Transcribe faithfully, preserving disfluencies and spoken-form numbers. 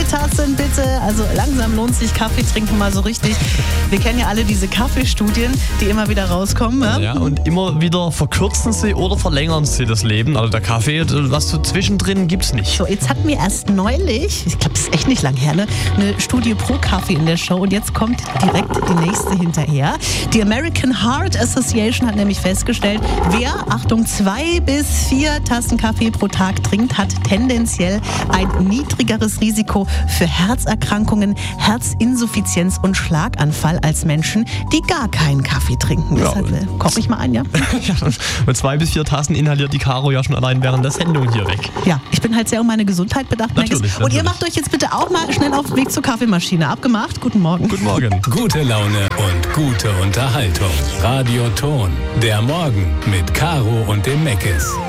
Tassen bitte. Also langsam lohnt sich Kaffee trinken mal so richtig. Wir kennen ja alle diese Kaffeestudien, die immer wieder rauskommen. Ja, ja und immer wieder verkürzen sie oder verlängern sie das Leben. Also der Kaffee, was so zwischendrin gibt's nicht. So, jetzt hatten wir erst neulich, ich glaube, das ist echt nicht lang her, ne, eine Studie pro Kaffee in der Show und jetzt kommt direkt die nächste hinterher. Die American Heart Association hat nämlich festgestellt, wer, Achtung, zwei bis vier Tassen Kaffee pro Tag trinkt, hat tendenziell ein niedrigeres Risiko für Herzerkrankungen, Herzinsuffizienz und Schlaganfall als Menschen, die gar keinen Kaffee trinken. Ja. Deshalb äh, koche ich mal ein, ja? Ja, mit zwei bis vier Tassen inhaliert die Caro ja schon allein während der Sendung hier weg. Ja, ich bin halt sehr um meine Gesundheit bedacht. Natürlich, natürlich. Und ihr macht euch jetzt bitte auch mal schnell auf den Weg zur Kaffeemaschine. Abgemacht? Guten Morgen. Guten Morgen. Gute Laune und gute Unterhaltung. Radio Ton. Der Morgen mit Caro und dem Meckes.